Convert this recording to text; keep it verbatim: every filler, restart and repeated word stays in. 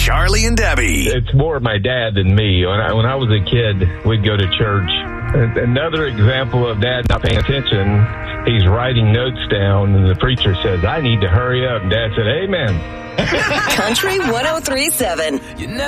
Charlie and Debbie. It's more my dad than me. When I, when I was a kid, we'd go to church. Another example of dad not paying attention, he's writing notes down, and the preacher says, I need to hurry up. And dad said, amen. Country one oh three point seven. You know